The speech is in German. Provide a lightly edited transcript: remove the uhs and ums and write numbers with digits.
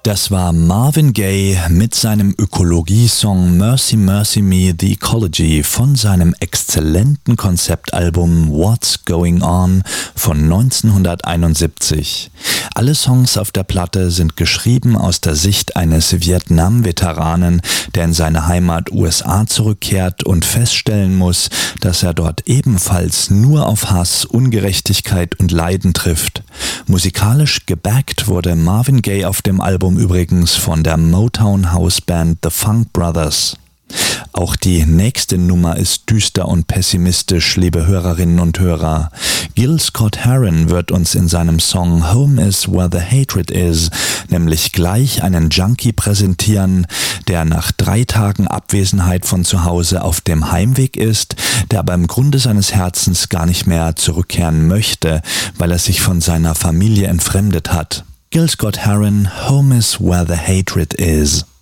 Das war Marvin Gaye mit seinem Ökologie-Song Mercy Mercy Me The Ecology von seinem exzellenten Konzeptalbum What's Going On von 1971. Alle Songs auf der Platte sind geschrieben aus der Sicht eines Vietnam-Veteranen, der in seine Heimat USA zurückkehrt und feststellen muss, dass er dort ebenfalls nur auf Hass, Ungerechtigkeit und Leiden trifft. Musikalisch gebackt wurde Marvin Gaye auf dem Album übrigens von der Motown-House-Band The Funk Brothers. Auch die nächste Nummer ist düster und pessimistisch, liebe Hörerinnen und Hörer. Gil Scott-Heron wird uns in seinem Song Home is Where the Hatred Is nämlich gleich einen Junkie präsentieren, der nach 3 Tagen Abwesenheit von zu Hause auf dem Heimweg ist, der aber im Grunde seines Herzens gar nicht mehr zurückkehren möchte, weil er sich von seiner Familie entfremdet hat. Gil Scott-Heron, Home is Where the Hatred Is.